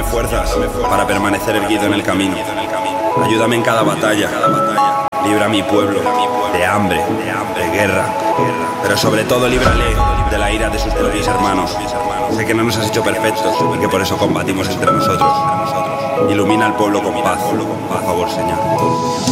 fuerzas para permanecer erguido en el camino. Ayúdame en cada batalla. Libra a mi pueblo de hambre, de guerra, pero sobre todo líbrale de la ira de sus propios hermanos. Sé que no nos has hecho perfectos y que por eso combatimos entre nosotros. Ilumina al pueblo con paz, por favor, Señor.